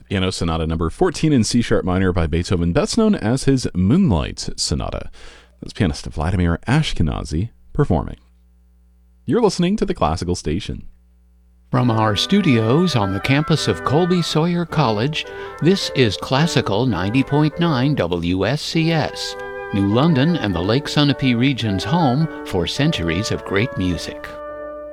Piano Sonata number 14 in C-sharp minor by Beethoven, best known as his Moonlight Sonata. That's pianist Vladimir Ashkenazy performing. You're listening to the Classical Station. From our studios on the campus of Colby Sawyer College, this is Classical 90.9 WSCS, New London and the Lake Sunapee region's home for centuries of great music.